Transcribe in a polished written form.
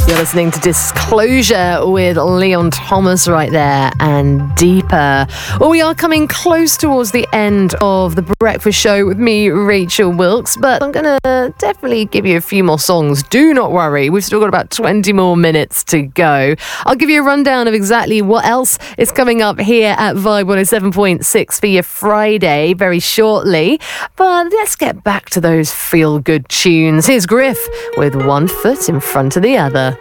You're listening to Disclosure with Leon Thomas right there, and Deeper. Well, we are coming close towards the end of the breakfast show with me, Rachel Wilkes, but I'm going to definitely give you a few more songs. Do not worry. We've still got about 20 more minutes to go. I'll give you a rundown of exactly what else is coming up here at Vibe 107.6 for your Friday very shortly. But let's get back to those feel-good tunes. Here's Griff with One Foot in Front of the Other.